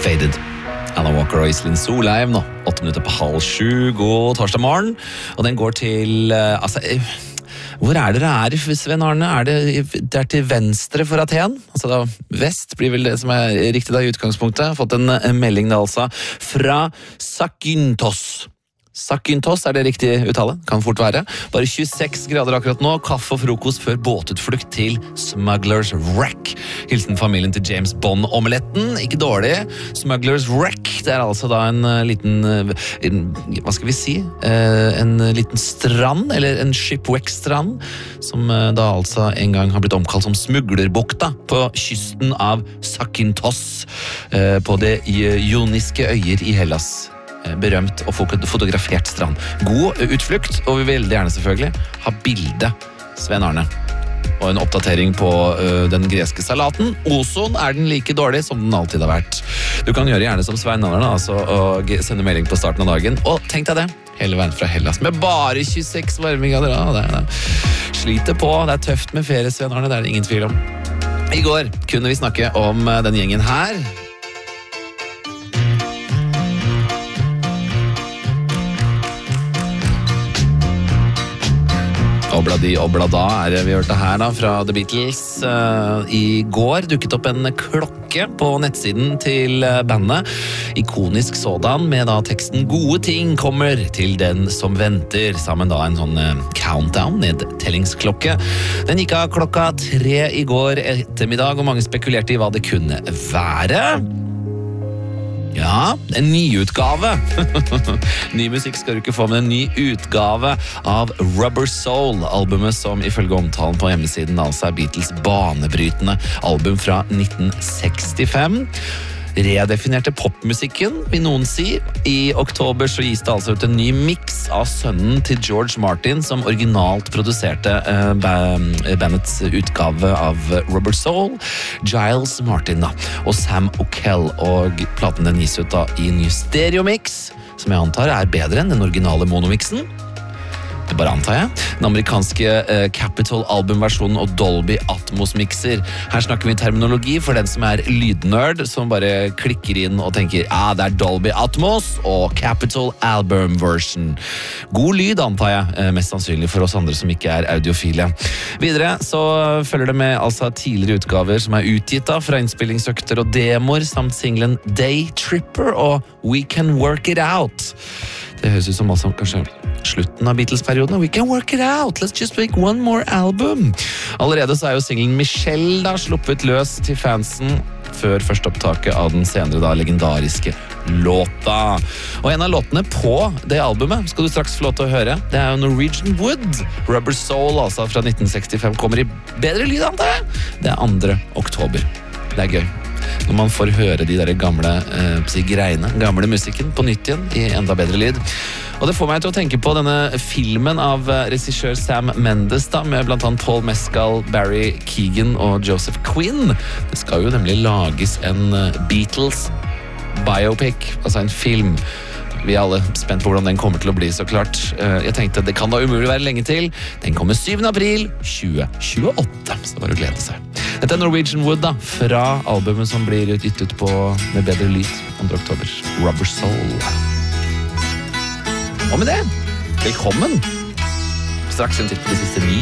Faded. Alan Walker og Iselin Solheim nå, 8 minutter på 6:30, god torsdag morgen. Og den går til, hvor er dere Sven Arne? Det til venstre for Aten? Altså da, vest blir vel det som riktig da i utgangspunktet. Fått en melding da altså fra Zakynthos. Zakynthos, det riktig uttale? Kan fort være. Bare 26 grader akkurat nå, kaffe og frokost før båtutflukt til Smugglers Wreck. Hilsen familien til James Bond-omeletten, ikke dårlig. Smugglers Wreck, det altså da en liten, hva skal vi si, en liten strand, eller en shipwreck-strand, som da altså en gang har blitt omkalt som Smuglerbukta på kysten av Zakynthos, på det Ioniske øyer i Hellas. Berømt og fotografert strand. God utflukt, og vi vil veldig gjerne selvfølgelig ha bilde, Sven Arne. Og en oppdatering på den greske salaten. Ozon den like dårlig som den alltid har vært. Du kan gjøre gjerne som Svein Arne, altså, og sende melding på starten av dagen. Og tenk deg det, hele veien fra Hellas, med bare 26 varmegrader. Det sliter på, det tøft med ferie, Sven Arne, det det ingen tvil om. I går kunne vi snakke om den gjengen her. Obladi Oblada vi hørte her da fra The Beatles. I går dukket opp en klokke på nettsiden til bandet. Ikonisk sådan med da teksten «Gode ting kommer til den som venter», sammen da en sånn countdown, nedtellingsklokke. Den gikk av 3:00 i går ettermiddag, og mange spekulerte i hva det kunne være. Ja, en nyutgave. Ny musikk skal du ikke få, men en ny utgave av Rubber Soul, albumet som ifølge omtalen på hjemmesiden altså Beatles banebrytende album fra 1965. Redefinerte popmusikken, vil noen si. I oktober så gis det altså ut en ny mix av sønnen til George Martin, som originalt produserte bandets utgave av Rubber Soul, Giles Martin da, og Sam O'Kell, og platen den gis ut da i en ny stereomix, som jeg antar bedre enn den originale monomixen. Det bare antar jeg. Den amerikanske Capitol albumversjonen og Dolby Atmos-mixer. Her snakker vi terminologi for den som lydnerd, som bare klikker inn og tenker det Dolby Atmos og Capitol Album Version. God lyd, antar jeg, mest sannsynlig for oss andre som ikke audiofile. Videre så følger det med altså tidligere utgaver som utgitt da, fra innspillingsøkter og demoer, samt singlen Day Tripper og We Can Work It Out. Det høres ut som altså kanskje slutten av Beatles-perioden. We can work it out, let's just make one more album. Allerede så jo singlen Michelle da sluppet løs til fansen før førsteopptaket av den senere da legendariske låta. Og en av låtene på det albumet skal du straks få lov til å høre. Det jo Norwegian Wood. Rubber Soul altså fra 1965 kommer i bedre lyd, antar jeg. Det 2. oktober. Det gøy. Når man får høre de der gamle greiene, gamle musikken på nytt igjen i enda bedre lyd. Og det får meg til å tenke på denne filmen av regissør Sam Mendes da, med blant annet Paul Mescal, Barry Keoghan og Joseph Quinn. Det skal jo nemlig lages en Beatles biopic, altså en film. Vi alle spent på hvordan den kommer til å bli, så klart. Jeg tenkte det kan da umulig være lenge til. Den kommer 7. april 2028, så bare å glede seg. Dette Norwegian Wood da, fra albumet som blir gitt ut på med bedre lyd 2. oktober. Rubber Soul. Og med det, velkommen! Straks en titt på det siste 9.